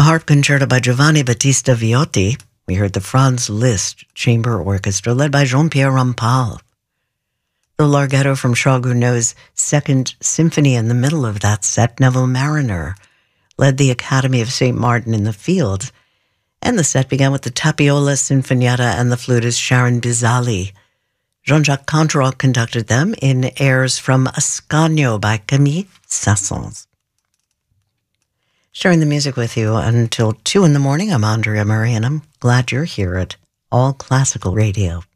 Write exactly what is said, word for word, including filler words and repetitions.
harp concerto by Giovanni Battista Viotti. We heard the Franz Liszt Chamber Orchestra led by Jean-Pierre Rampal. The Larghetto from Charles Gounod's Second Symphony. In the middle of that set, Neville Marriner led the Academy of Saint Martin in the Fields, and the set began with the Tapiola Sinfonietta and the flutist Sharon Bizali. Jean-Jacques Canteroc conducted them in airs from Ascanio by Camille Saint-Saëns. Sharing the music with you until two in the morning, I'm Andrea Murray, and I'm glad you're here at All Classical Radio.